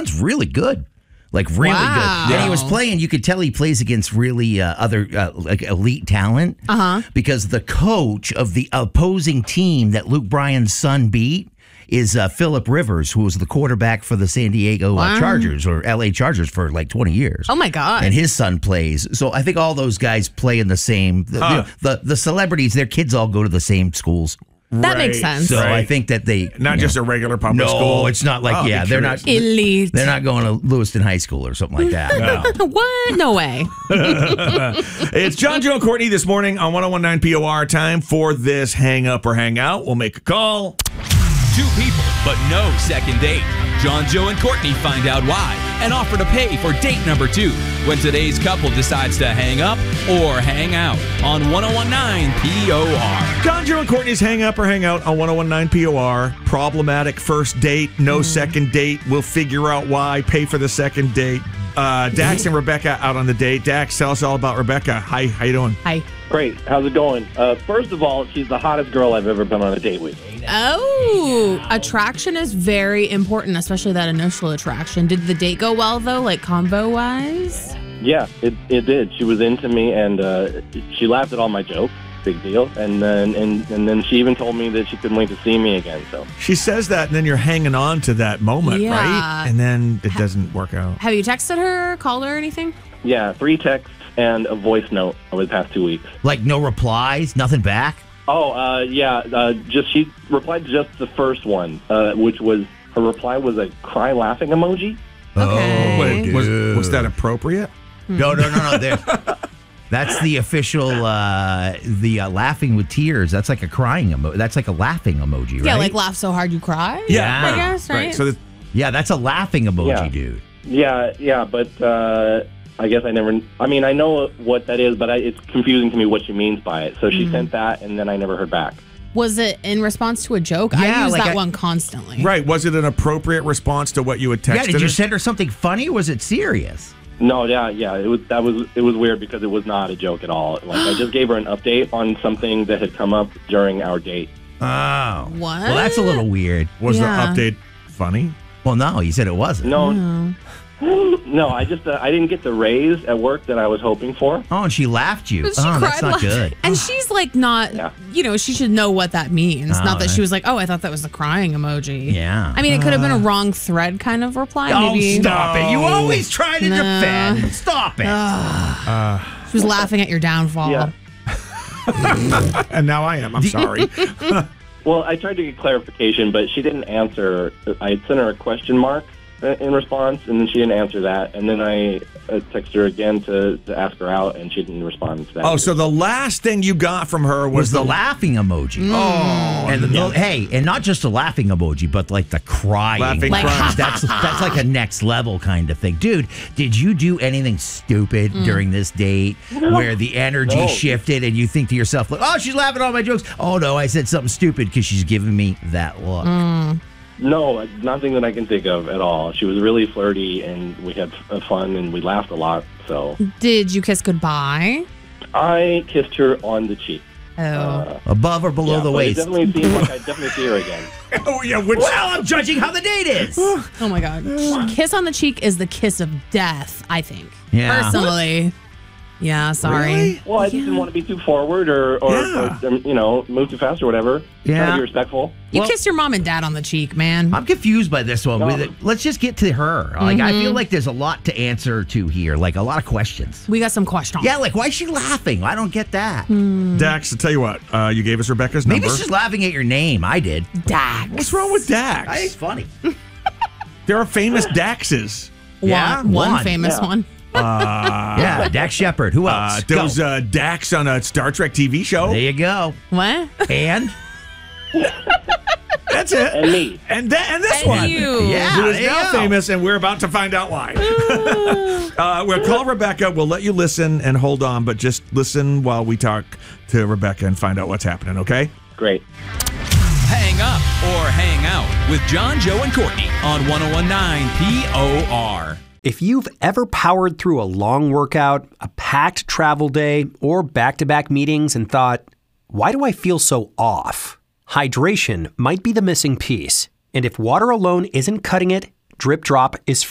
son's really good. Like really Wow. good. And he was playing, you could tell he plays against really other like elite talent. Because the coach of the opposing team that Luke Bryan's son beat is Phillip Rivers, who was the quarterback for the San Diego Chargers or LA Chargers for like 20 years. Oh my God. And his son plays. So I think all those guys play in the same, the celebrities, their kids all go to the same schools. That makes sense. So I think that they Not just a regular public school. No, it's not like they're not elite. They're not going to Lewiston High School or something like that. No. What? No way. It's John, Joe, and Courtney this morning on 101.9 POR. Time for this hang up or hang out. We'll make a call. Two people, but no second date. John, Joe, and Courtney find out why and offer to pay for date number 2 when today's couple decides to hang up or hang out on 101.9 POR. John, Joe, and Courtney's hang up or hang out on 101.9 POR. Problematic first date, no second date. We'll figure out why. Pay for the second date. Dax and Rebecca out on the date. Dax, tell us all about Rebecca. Hi, how you doing? Hi. Great. How's it going? First of all, she's the hottest girl I've ever been on a date with. Oh, attraction is very important, especially that initial attraction. Did the date go well, though, like combo-wise? Yeah, it did. She was into me, and she laughed at all my jokes. Big deal. And then she even told me that she couldn't wait to see me again. So She says that, and then you're hanging on to that moment, Yeah. right? And then it doesn't work out. Have you texted her, called her, or anything? yeah, 3 texts and a voice note over the past 2 weeks. Like no replies, nothing back. Just she replied to just the first one, which was her reply was a cry laughing emoji. Okay. Wait, was that appropriate? No. That's the official, the laughing with tears. That's like a crying emoji. That's like a laughing emoji, right? Yeah, like laugh so hard you cry? Yeah. I guess, right? So Yeah, that's a laughing emoji, Yeah. dude. Yeah, but I guess I know what that is, but it's confusing to me what she means by it. So she sent that, and then I never heard back. Was it in response to a joke? Yeah, I use like that one constantly. right, was it an appropriate response to what you had texted Yeah, did you her? send her something funny or was it serious? No, yeah, it was weird because it was not a joke at all. Like I just gave her an update on something that had come up during our date. Oh. What? Well, that's a little weird. Was Yeah. the update funny? Well, no, you said it wasn't. No, I just I didn't get the raise at work that I was hoping for. Oh, and she laughed you. But she Oh, that's cried not laughing. good. And she's like not, she should know what that means. Not that she was like, oh, I thought that was the crying emoji. Yeah. I mean, it could have been a wrong thread kind of reply. Oh, maybe. stop it. You always try to defend. Stop it. She was laughing at your downfall. Yeah. And now I am. I'm sorry. Well, I tried to get clarification, but she didn't answer. I sent her a question mark in response, and then she didn't answer that. And then I texted her again to ask her out, and she didn't respond to that. Oh, so the last thing you got from her was the laughing emoji. Oh, and hey, and not just a laughing emoji, but like the crying. Laughing Like, crying. That's like a next level kind of thing. Dude, did you do anything stupid during this date where the energy shifted and you think to yourself, like, oh, she's laughing at all my jokes. Oh, no, I said something stupid because she's giving me that look. No, nothing that I can think of at all. She was really flirty, and we had fun, and we laughed a lot. So Did you kiss goodbye? I kissed her on the cheek. Oh. Above or below the but waist. It definitely seemed like I'd definitely see her again. Oh, yeah. Which, Well, I'm judging how the date is. Oh my God. Kiss on the cheek is the kiss of death, I think. Yeah. Personally. Yeah, sorry. Really? Well, I just didn't want to be too forward or move too fast or whatever. Yeah. Trying to be respectful. You Well- kissed your mom and dad on the cheek, man. I'm confused by this one. No. Let's just get to her. Like, I feel like there's a lot to answer to here, like a lot of questions. We got some questions. Yeah, like, why is she laughing? I don't get that. Dax, I'll tell you what. You gave us Rebecca's number. Maybe she's laughing at your name. I did. Dax. What's wrong with Dax? I think it's funny. There are famous Daxes. Yeah, One famous Yeah. one. Yeah, Dax Shepard. Who else? There Go. was Dax on a Star Trek TV show. There you go. What? And That's it. And me. And this And one. you. Yeah. Who is there you now go. famous, and we're about to find out why. We'll call Rebecca. We'll let you listen and hold on, but just listen while we talk to Rebecca and find out what's happening, okay? Great. Hang up or hang out with John, Joe, and Courtney on 101.9 POR. If you've ever powered through a long workout, a packed travel day, or back-to-back meetings and thought, why do I feel so off? Hydration might be the missing piece. And if water alone isn't cutting it, Drip Drop is